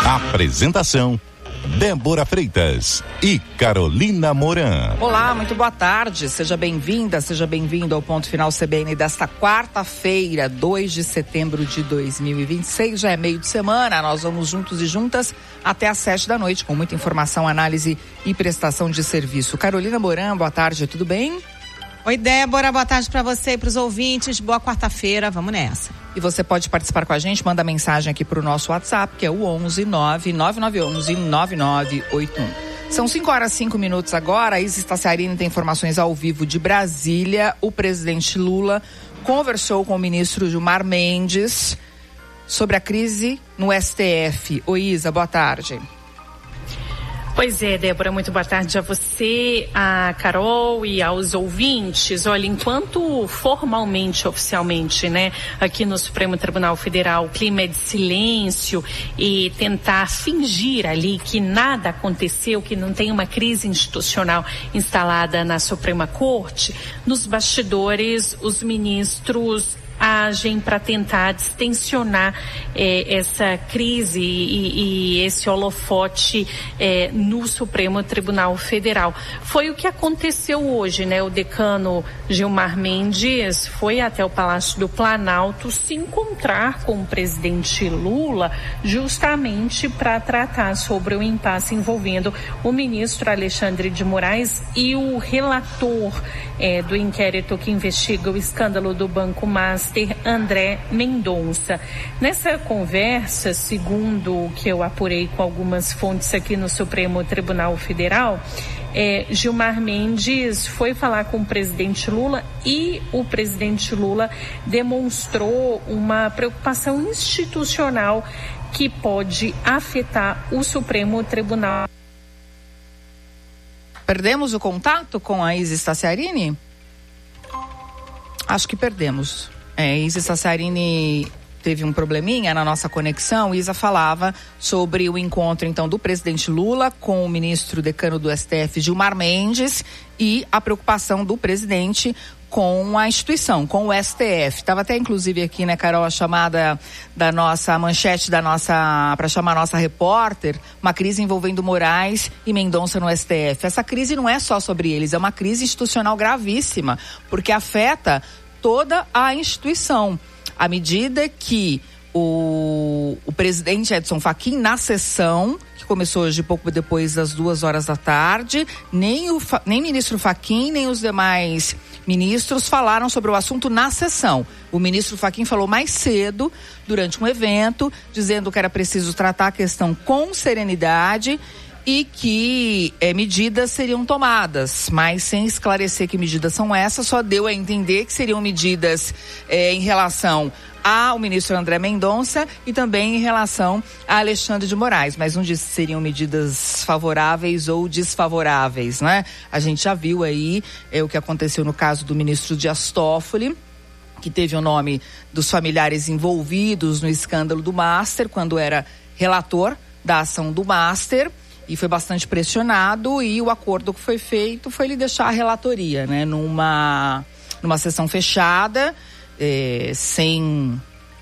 Apresentação: Débora Freitas e Carolina Moran. Olá, muito boa tarde. Seja bem-vinda, seja bem-vindo ao Ponto Final CBN desta quarta-feira, 2 de setembro de 2026. Já é meio de semana, nós vamos juntos e juntas até às 7 da noite com muita informação, análise e prestação de serviço. Carolina Moran, boa tarde, tudo bem? Oi, Débora, boa tarde para você e para os ouvintes. Boa quarta-feira, vamos nessa. E você pode participar com a gente, manda mensagem aqui para o nosso WhatsApp, que é o 11-9911-9981. São 5h05 agora. A Isa Staciarini tem informações ao vivo de Brasília. O presidente Lula conversou com o ministro Gilmar Mendes sobre a crise no STF. Oi, Isa, boa tarde. Pois é, Débora, muito boa tarde a você, a Carol e aos ouvintes. Olha, enquanto formalmente, oficialmente, né, aqui no Supremo Tribunal Federal, o clima é de silêncio e tentar fingir ali que nada aconteceu, que não tem uma crise institucional instalada na Suprema Corte, nos bastidores, os ministros agem para tentar distensionar essa crise e esse holofote no Supremo Tribunal Federal. Foi o que aconteceu hoje, né? O decano Gilmar Mendes foi até o Palácio do Planalto se encontrar com o presidente Lula justamente para tratar sobre o impasse envolvendo o ministro Alexandre de Moraes e o relator do inquérito que investiga o escândalo do Banco Master, André Mendonça. Nessa conversa, segundo o que eu apurei com algumas fontes aqui no Supremo Tribunal Federal, Gilmar Mendes foi falar com o presidente Lula e o presidente Lula demonstrou uma preocupação institucional que pode afetar o Supremo Tribunal. Perdemos o contato com a Isa Staciarini? Acho que perdemos. Isa Staciarini teve um probleminha na nossa conexão. Isa falava sobre o encontro, então, do presidente Lula com o ministro decano do STF, Gilmar Mendes, e a preocupação do presidente com a instituição, com o STF. Estava até, inclusive, aqui, né, Carol, a chamada da nossa manchete, para chamar a nossa repórter, uma crise envolvendo Moraes e Mendonça no STF. Essa crise não é só sobre eles, é uma crise institucional gravíssima, porque afeta toda a instituição. À medida que o presidente Edson Fachin, na sessão, que começou hoje pouco depois das 2h da tarde, nem ministro Fachin, nem os demais ministros falaram sobre o assunto na sessão. O ministro Fachin falou mais cedo, durante um evento, dizendo que era preciso tratar a questão com serenidade e que medidas seriam tomadas, mas sem esclarecer que medidas são essas, só deu a entender que seriam medidas em relação ao ministro André Mendonça e também em relação a Alexandre de Moraes, mas não disse se seriam medidas favoráveis ou desfavoráveis, né? A gente já viu aí o que aconteceu no caso do ministro Dias Toffoli, que teve o nome dos familiares envolvidos no escândalo do Master, quando era relator da ação do Master, e foi bastante pressionado, e o acordo que foi feito foi ele deixar a relatoria, né, numa sessão fechada, sem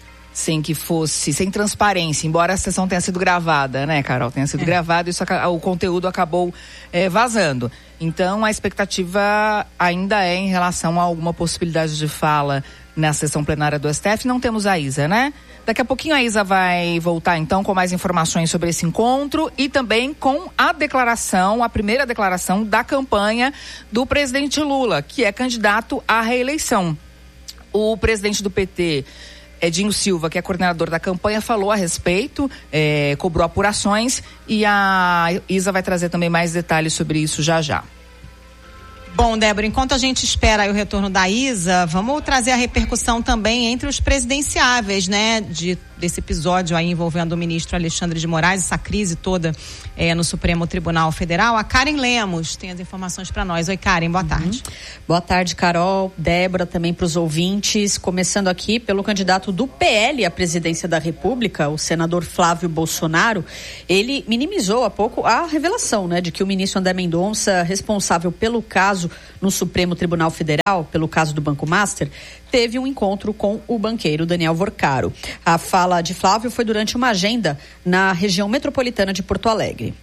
transparência, embora a sessão tenha sido gravada, né, Carol? Tenha sido gravada, o conteúdo acabou vazando. Então, a expectativa ainda é em relação a alguma possibilidade de fala na sessão plenária do STF. Não temos a Isa, né? Daqui a pouquinho a Isa vai voltar, então, com mais informações sobre esse encontro e também com a primeira declaração da campanha do presidente Lula, que é candidato à reeleição. O presidente do PT, Edinho Silva, que é coordenador da campanha, falou a respeito, cobrou apurações, e a Isa vai trazer também mais detalhes sobre isso já já. Bom, Débora, enquanto a gente espera aí o retorno da Isa, vamos trazer a repercussão também entre os presidenciáveis, né, desse episódio aí envolvendo o ministro Alexandre de Moraes, essa crise toda no Supremo Tribunal Federal. A Karen Lemos tem as informações para nós. Oi, Karen, boa tarde. Boa tarde, Carol, Débora, também para os ouvintes. Começando aqui pelo candidato do PL à presidência da República, o senador Flávio Bolsonaro. Ele minimizou há pouco a revelação, né, de que o ministro André Mendonça, responsável pelo caso no Supremo Tribunal Federal, pelo caso do Banco Master, teve um encontro com o banqueiro Daniel Vorcaro. A fala fala de Flávio foi durante uma agenda na região metropolitana de Porto Alegre.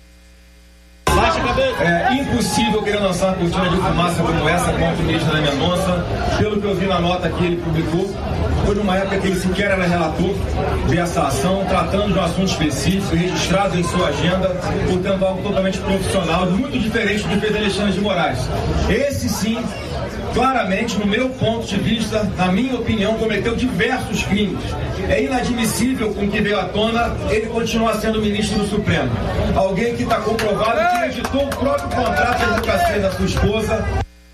É impossível querer lançar uma cortina de fumaça como essa contra o ministro da Mendonça. Pelo que eu vi na nota que ele publicou, foi numa época que ele sequer era relator dessa ação, tratando de um assunto específico, registrado em sua agenda, portanto algo totalmente profissional, muito diferente do que fez Alexandre de Moraes. Esse sim, claramente, no meu ponto de vista, na minha opinião, cometeu diversos crimes. É inadmissível com que veio à tona ele continuar sendo ministro do Supremo. Alguém que está comprovado que editou o próprio contrato de advocacia da sua esposa.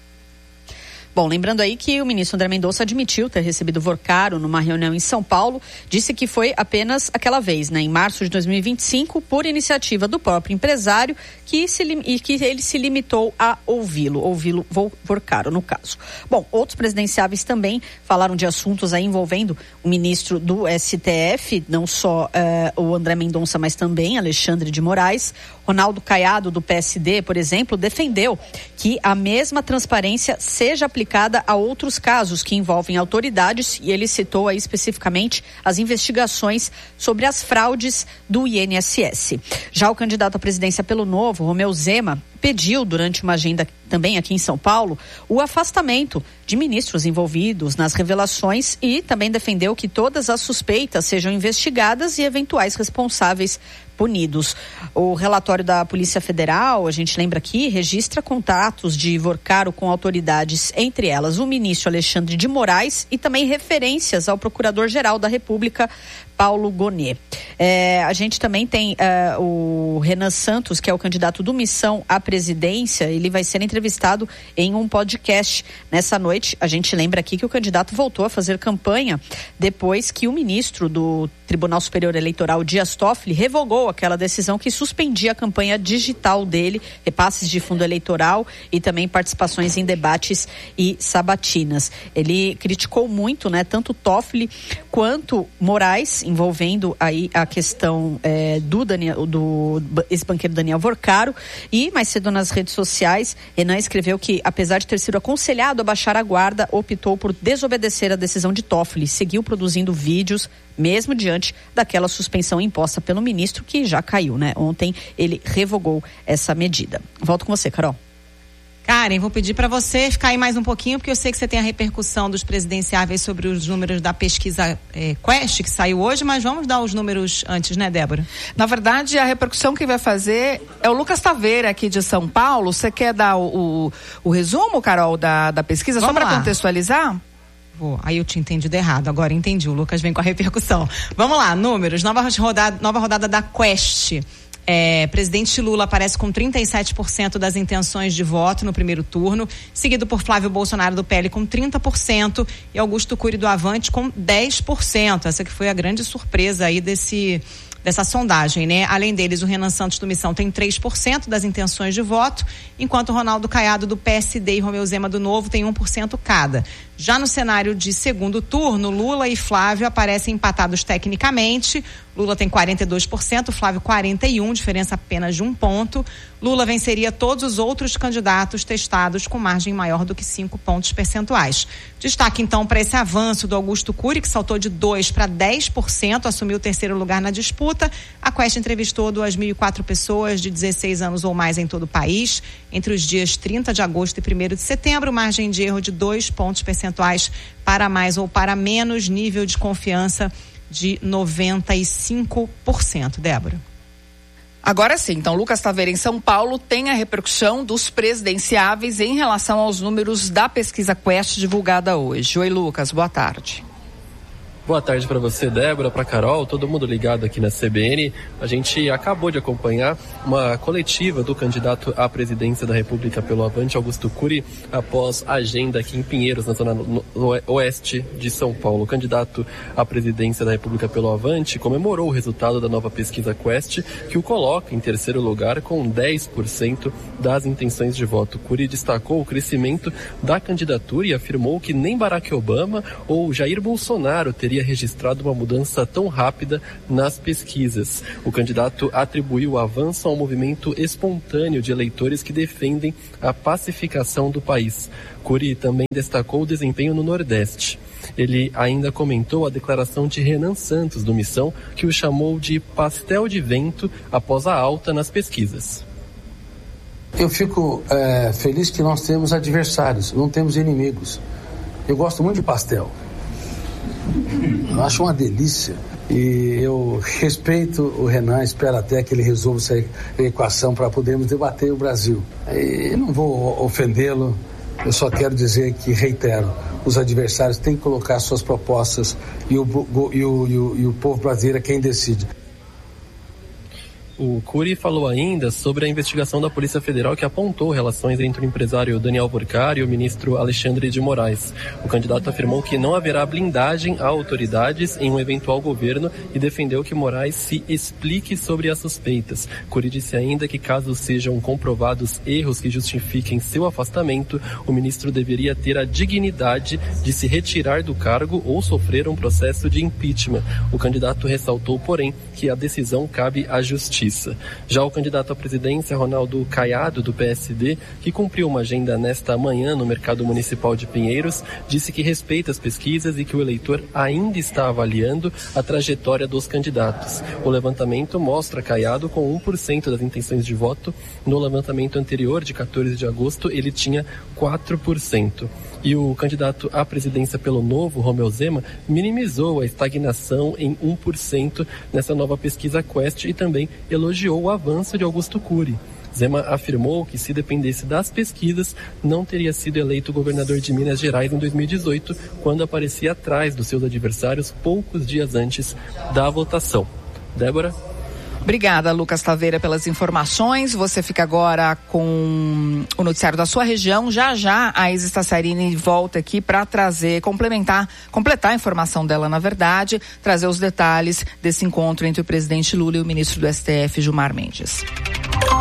Bom, lembrando aí que o ministro André Mendonça admitiu ter recebido Vorcaro numa reunião em São Paulo, disse que foi apenas aquela vez, em março de 2025, por iniciativa do próprio empresário, que ele se limitou a ouvi-lo Vorcaro, no caso. Bom, outros presidenciáveis também falaram de assuntos aí envolvendo o ministro do STF, não só o André Mendonça, mas também Alexandre de Moraes. Ronaldo Caiado, do PSD, por exemplo, defendeu que a mesma transparência seja aplicada a outros casos que envolvem autoridades, e ele citou aí especificamente as investigações sobre as fraudes do INSS. Já o candidato à presidência pelo Novo, Romeu Zema, pediu durante uma agenda também aqui em São Paulo o afastamento de ministros envolvidos nas revelações e também defendeu que todas as suspeitas sejam investigadas e eventuais responsáveis punidos. O relatório da Polícia Federal, a gente lembra aqui, registra contatos de Vorcaro com autoridades, entre elas o ministro Alexandre de Moraes, e também referências ao Procurador-Geral da República, Paulo Gonet. A gente também tem o Renan Santos, que é o candidato do Missão à presidência. Ele vai ser entrevistado em um podcast nessa noite. A gente lembra aqui que o candidato voltou a fazer campanha depois que o ministro do Tribunal Superior Eleitoral, Dias Toffoli, revogou aquela decisão que suspendia a campanha digital dele, repasses de fundo eleitoral e também participações em debates e sabatinas. Ele criticou muito, tanto Toffoli quanto Moraes, envolvendo aí a questão do ex-banqueiro Daniel Vorcaro. E mais cedo nas redes sociais, Renan escreveu que, apesar de ter sido aconselhado a baixar a guarda, optou por desobedecer a decisão de Toffoli, seguiu produzindo vídeos mesmo diante daquela suspensão imposta pelo ministro, que já caiu, Ontem ele revogou essa medida. Volto com você, Carol. Karen, vou pedir para você ficar aí mais um pouquinho, porque eu sei que você tem a repercussão dos presidenciáveis sobre os números da pesquisa Quest, que saiu hoje, mas vamos dar os números antes, Débora? Na verdade, a repercussão que vai fazer é o Lucas Taveira, aqui de São Paulo. Você quer dar o resumo, Carol, da pesquisa, só para contextualizar? Aí eu tinha entendido errado, agora entendi, o Lucas vem com a repercussão. Vamos lá, números, nova rodada da Quest. Presidente Lula aparece com 37% das intenções de voto no primeiro turno, seguido por Flávio Bolsonaro do PL com 30% e Augusto Cury do Avante com 10%. Essa que foi a grande surpresa aí dessa sondagem, Além deles, o Renan Santos do Missão tem 3% das intenções de voto, enquanto o Ronaldo Caiado do PSD e Romeu Zema do Novo tem 1% cada. Já no cenário de segundo turno, Lula e Flávio aparecem empatados tecnicamente. Lula tem 42%, Flávio 41%, diferença apenas de 1 ponto. Lula venceria todos os outros candidatos testados com margem maior do que 5 pontos percentuais. Destaque então para esse avanço do Augusto Cury, que saltou de 2% para 10%, assumiu o terceiro lugar na disputa. A Quest entrevistou 2.004 pessoas de 16 anos ou mais em todo o país. Entre os dias 30 de agosto e 1º de setembro, margem de erro de 2 pontos percentuais para mais ou para menos, nível de confiança de 95%. Débora. Agora sim, então Lucas Taveira em São Paulo tem a repercussão dos presidenciáveis em relação aos números da pesquisa Quest divulgada hoje. Oi, Lucas, boa tarde. Boa tarde para você, Débora, para Carol, todo mundo ligado aqui na CBN. A gente acabou de acompanhar uma coletiva do candidato à presidência da República pelo Avante, Augusto Cury, após a agenda aqui em Pinheiros, na zona oeste de São Paulo. O candidato à presidência da República pelo Avante comemorou o resultado da nova pesquisa Quest, que o coloca em terceiro lugar com 10% das intenções de voto. Cury destacou o crescimento da candidatura e afirmou que nem Barack Obama ou Jair Bolsonaro teria registrado uma mudança tão rápida nas pesquisas. O candidato atribuiu o avanço ao movimento espontâneo de eleitores que defendem a pacificação do país. Cury também destacou o desempenho no Nordeste. Ele ainda comentou a declaração de Renan Santos, do Missão, que o chamou de pastel de vento após a alta nas pesquisas. Eu fico feliz que nós temos adversários, não temos inimigos. Eu gosto muito de pastel. Eu acho uma delícia. E eu respeito o Renan, espero até que ele resolva essa equação para podermos debater o Brasil. E não vou ofendê-lo, eu só quero dizer que, reitero, os adversários têm que colocar suas propostas e o povo brasileiro é quem decide. O Cury falou ainda sobre a investigação da Polícia Federal que apontou relações entre o empresário Daniel Vorcar e o ministro Alexandre de Moraes. O candidato afirmou que não haverá blindagem a autoridades em um eventual governo e defendeu que Moraes se explique sobre as suspeitas. Cury disse ainda que, caso sejam comprovados erros que justifiquem seu afastamento, o ministro deveria ter a dignidade de se retirar do cargo ou sofrer um processo de impeachment. O candidato ressaltou, porém, que a decisão cabe à Justiça. Já o candidato à presidência, Ronaldo Caiado, do PSD, que cumpriu uma agenda nesta manhã no Mercado Municipal de Pinheiros, disse que respeita as pesquisas e que o eleitor ainda está avaliando a trajetória dos candidatos. O levantamento mostra Caiado com 1% das intenções de voto. No levantamento anterior, de 14 de agosto, ele tinha 4%. E o candidato à presidência pelo Novo, Romeu Zema, minimizou a estagnação em 1% nessa nova pesquisa Quest e também elogiou o avanço de Augusto Cury. Zema afirmou que, se dependesse das pesquisas, não teria sido eleito governador de Minas Gerais em 2018, quando aparecia atrás dos seus adversários poucos dias antes da votação. Débora? Obrigada, Lucas Taveira, pelas informações. Você fica agora com o noticiário da sua região. Já já a Isa Staciarini volta aqui para completar a informação dela, na verdade, trazer os detalhes desse encontro entre o presidente Lula e o ministro do STF, Gilmar Mendes.